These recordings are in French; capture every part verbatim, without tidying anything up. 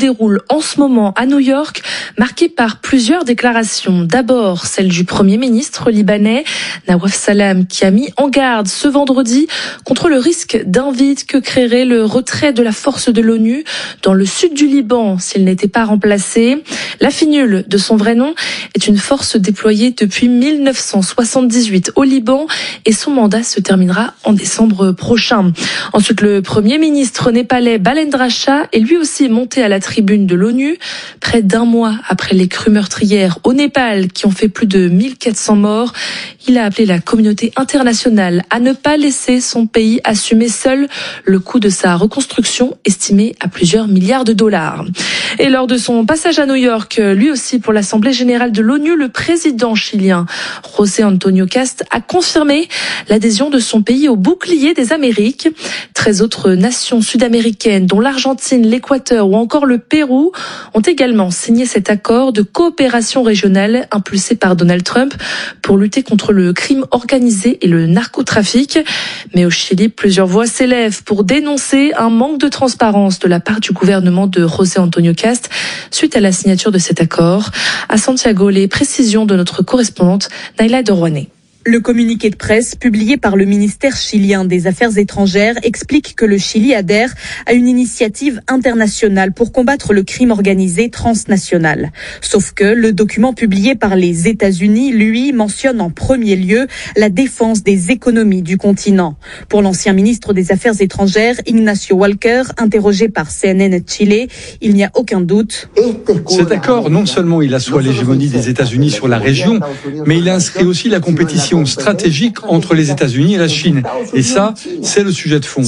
déroule en ce moment à New York, marquée par plusieurs déclarations. D'abord, celle du Premier ministre libanais, Nawaf Salam, qui a mis en garde ce vendredi contre le risque d'un vide que créerait le retrait de la force de l'ONU dans le sud du Liban s'il n'était pas remplacé. La FINUL, de son vrai nom, est une force déployée depuis mille neuf cent soixante-dix-huit au Liban et son mandat se terminera en décembre prochain. Ensuite, le Premier ministre népalais Balendra Shah est lui aussi monté à la tribune de l'ONU, près d'un mois après les crues meurtrières au Népal qui ont fait plus de mille quatre cents morts. Il a appelé la communauté internationale à ne pas laisser son pays assumer seul le coût de sa reconstruction, estimé à plusieurs milliards de dollars. Et lors de son passage à New York, lui aussi pour l'Assemblée générale de l'ONU, le président chilien José Antonio Cast a confirmé l'adhésion de son pays au bouclier des Amériques. treize autres nations sud-américaines, dont l'Argentine, l'Équateur ou encore le Pérou, ont également signé cet accord de coopération régionale impulsé par Donald Trump pour lutter contre le crime organisé et le narcotrafic. Mais au Chili, plusieurs voix s'élèvent pour dénoncer un manque de transparence de la part du gouvernement de José Antonio Cast suite à la signature de cet accord. À Santiago, les précisions de notre correspondante Naila Derouané. Le communiqué de presse publié par le ministère chilien des Affaires étrangères explique que le Chili adhère à une initiative internationale pour combattre le crime organisé transnational. Sauf que le document publié par les États-Unis, lui, mentionne en premier lieu la défense des économies du continent. Pour l'ancien ministre des Affaires étrangères, Ignacio Walker, interrogé par C N N Chile, il n'y a aucun doute. Cet accord, non seulement il assoit l'hégémonie des États-Unis sur la région, mais il inscrit aussi la compétition stratégique entre les États-Unis et la Chine. Et ça, c'est le sujet de fond.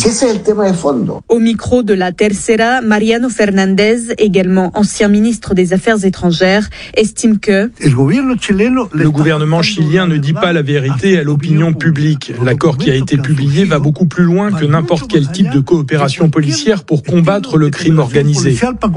Au micro de la Tercera, Mariano Fernandez, également ancien ministre des Affaires étrangères, estime que le gouvernement chilien ne dit pas la vérité à l'opinion publique. L'accord qui a été publié va beaucoup plus loin que n'importe quel type de coopération policière pour combattre le crime organisé.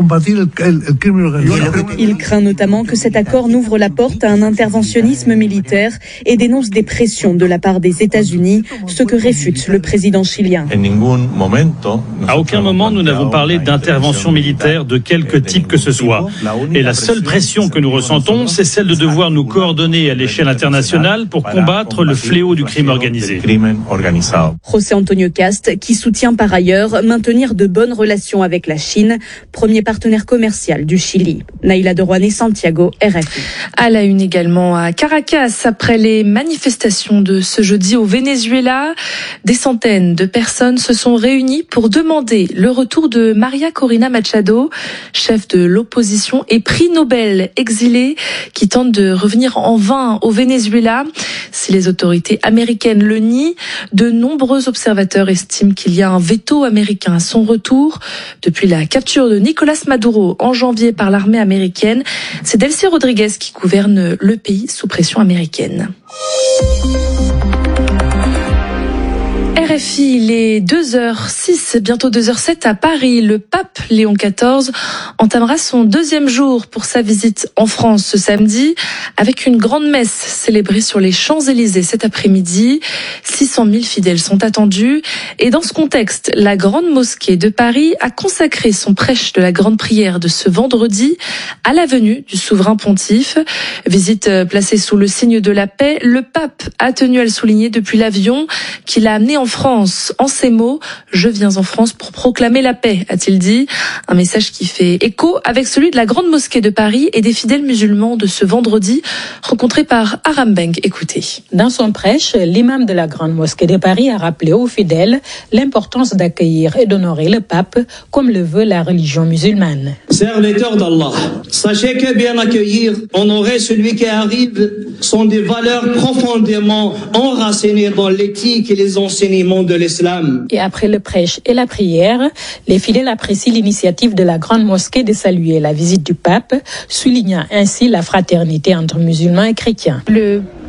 Il craint notamment que cet accord n'ouvre la porte à un interventionnisme militaire et dénonce des pressions de la part des États-Unis, ce que réfute le président chilien. À aucun moment, nous n'avons parlé d'intervention militaire de quelque type que ce soit. Et la seule pression que nous ressentons, c'est celle de devoir nous coordonner à l'échelle internationale pour combattre le fléau du crime organisé. José Antonio Cast, qui soutient par ailleurs maintenir de bonnes relations avec la Chine, premier partenaire commercial du Chili. Naila Derouané, Santiago, R F I. À la une également à Caracas, après les manifestations de ce jeudi au Venezuela, des centaines de personnes se sont réunies pour demander le retour de Maria Corina Machado, chef de l'opposition et prix Nobel exilée, qui tente de revenir en vain au Venezuela. Si les autorités américaines le nient, de nombreux observateurs estiment qu'il y a un veto américain à son retour. Depuis la capture de Nicolás Maduro en janvier par l'armée américaine, c'est Delcy Rodriguez qui gouverne le pays sous pression américaine. R F I, il est deux heures six, bientôt deux heures sept à Paris. Le pape Léon quatorze entamera son deuxième jour pour sa visite en France ce samedi avec une grande messe célébrée sur les Champs-Élysées cet après-midi. six cent mille fidèles sont attendus et dans ce contexte, la Grande Mosquée de Paris a consacré son prêche de la Grande Prière de ce vendredi à la venue du souverain pontife. Visite placée sous le signe de la paix, le pape a tenu à le souligner depuis l'avion qu'il a amené en France. En ces mots, je viens en France pour proclamer la paix, a-t-il dit. Un message qui fait écho avec celui de la Grande Mosquée de Paris et des fidèles musulmans de ce vendredi, rencontrés par Aram Beng. Écoutez. Dans son prêche, l'imam de la Grande Mosquée de Paris a rappelé aux fidèles l'importance d'accueillir et d'honorer le pape comme le veut la religion musulmane. Serviteurs d'Allah, sachez que bien accueillir, honorer celui qui arrive sont des valeurs profondément enracinées dans l'éthique et les enseignements de l'islam. Et après le prêche et la prière, les fidèles apprécient l'initiative de la Grande Mosquée de saluer la visite du pape, soulignant ainsi la fraternité entre musulmans et chrétiens. Le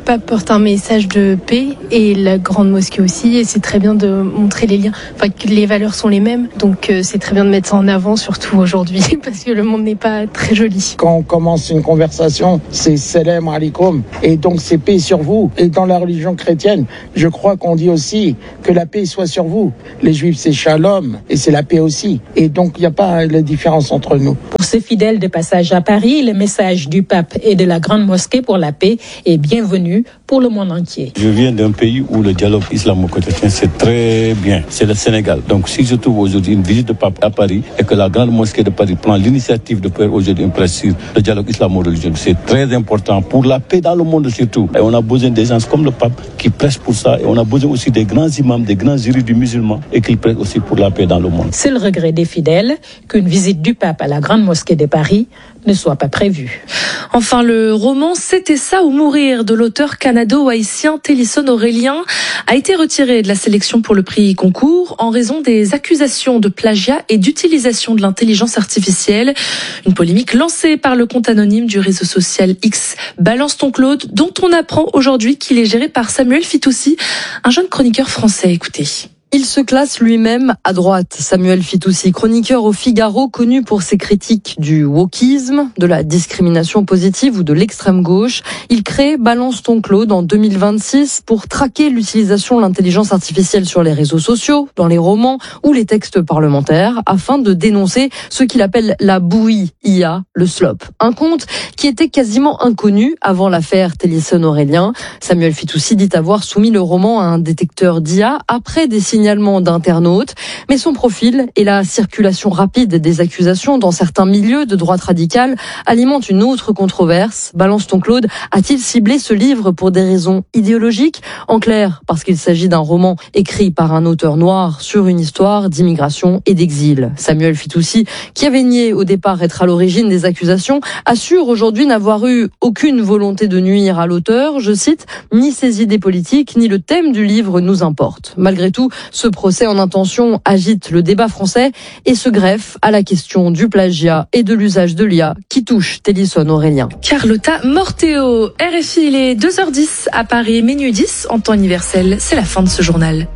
pape porte un message de paix et la grande mosquée aussi, et c'est très bien de montrer les liens, enfin que les valeurs sont les mêmes, donc euh, c'est très bien de mettre ça en avant, surtout aujourd'hui, parce que le monde n'est pas très joli. Quand on commence une conversation, c'est salam alaikum, et donc c'est paix sur vous. Et dans la religion chrétienne, je crois qu'on dit aussi que la paix soit sur vous. Les juifs, c'est shalom, et c'est la paix aussi. Et donc il n'y a pas de différence entre nous. Pour ces fidèles de passage à Paris, le message du pape et de la grande mosquée pour la paix est bienvenu pour le monde entier. Je viens d'un pays où le dialogue islamo-chrétien c'est très bien, c'est le Sénégal. Donc si je trouve aujourd'hui une visite de pape à Paris et que la grande mosquée de Paris prend l'initiative de faire aujourd'hui une presse sur le dialogue islamo-religieux, c'est très important pour la paix dans le monde surtout. Et on a besoin des gens comme le pape qui prêchent pour ça, et on a besoin aussi des grands imams, des grands juristes musulmans et qui prêchent aussi pour la paix dans le monde. C'est le regret des fidèles qu'une visite du pape à la grande mosquée de Paris ne soit pas prévue. Enfin, le roman C'était ça ou mourir de l'auteur canado-haïtien Télisson Aurélien a été retiré de la sélection pour le prix Goncourt en raison des accusations de plagiat et d'utilisation de l'intelligence artificielle. Une polémique lancée par le compte anonyme du réseau social X Balance ton Claude, dont on apprend aujourd'hui qu'il est géré par Samuel Fitoussi, un jeune chroniqueur français. Écoutez. Il se classe lui-même à droite. Samuel Fitoussi, chroniqueur au Figaro, connu pour ses critiques du wokisme, de la discrimination positive ou de l'extrême gauche. Il crée Balance ton Claude en deux mille vingt-six pour traquer l'utilisation de l'intelligence artificielle sur les réseaux sociaux, dans les romans ou les textes parlementaires, afin de dénoncer ce qu'il appelle la bouillie I A, le slop. Un compte qui était quasiment inconnu avant l'affaire Télisson Aurélien. Samuel Fitoussi dit avoir soumis le roman à un détecteur d'I A après des signalements d'internautes, mais son profil et la circulation rapide des accusations dans certains milieux de droite radicale alimentent une autre controverse. Balance ton Claude a-t-il ciblé ce livre pour des raisons idéologiques ? En clair, parce qu'il s'agit d'un roman écrit par un auteur noir sur une histoire d'immigration et d'exil. Samuel Fitoussi, qui avait nié au départ être à l'origine des accusations, assure aujourd'hui n'avoir eu aucune volonté de nuire à l'auteur. Je cite, « Ni ses idées politiques, ni le thème du livre nous importent ». Malgré tout, ce procès en intention agite le débat français et se greffe à la question du plagiat et de l'usage de l'I A qui touche Télisson Aurélien. Carlotta Morteo, R F I, il est deux heures dix à Paris, minuit dix en temps universel. C'est la fin de ce journal.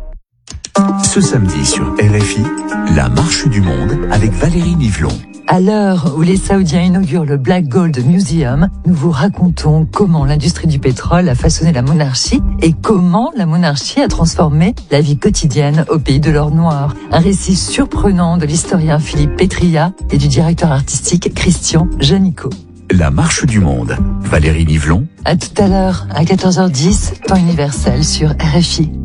Ce samedi sur R F I, la marche du monde avec Valérie Nivelon. À l'heure où les Saoudiens inaugurent le Black Gold Museum, nous vous racontons comment l'industrie du pétrole a façonné la monarchie et comment la monarchie a transformé la vie quotidienne au pays de l'or noir. Un récit surprenant de l'historien Philippe Petria et du directeur artistique Christian Janico. La marche du monde, Valérie Nivelon. À tout à l'heure, à quatorze heures dix, temps universel sur R F I.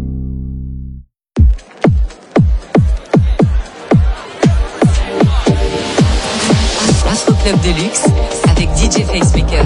Club de luxe avec D J Facemaker.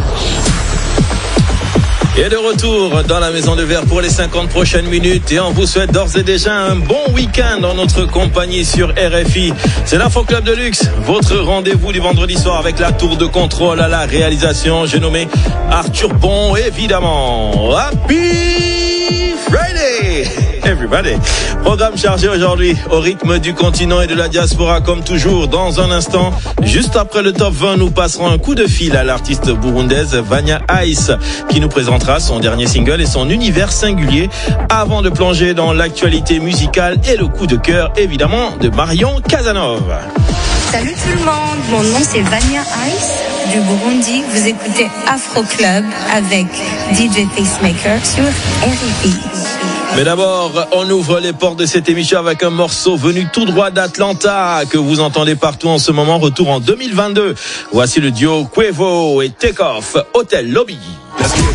Et de retour dans la maison de verre pour les cinquante prochaines minutes et on vous souhaite d'ores et déjà un bon week-end en notre compagnie sur R F I. C'est l'Info Club de luxe, votre rendez-vous du vendredi soir avec la tour de contrôle à la réalisation. J'ai nommé Arthur Bon, évidemment. Happy Friday everybody. Programme chargé aujourd'hui au rythme du continent et de la diaspora comme toujours. Dans un instant, juste après le top vingt, nous passerons un coup de fil à l'artiste burundaise Vania Ice qui nous présentera son dernier single et son univers singulier avant de plonger dans l'actualité musicale et le coup de cœur évidemment de Marion Casanova. Salut tout le monde, mon nom c'est Vania Ice du Burundi. Vous écoutez Afro Club avec D J Facemaker sur R F I. Mais d'abord, on ouvre les portes de cette émission avec un morceau venu tout droit d'Atlanta que vous entendez partout en ce moment. Retour en deux mille vingt-deux. Voici le duo Quavo et Takeoff, Hotel Lobby.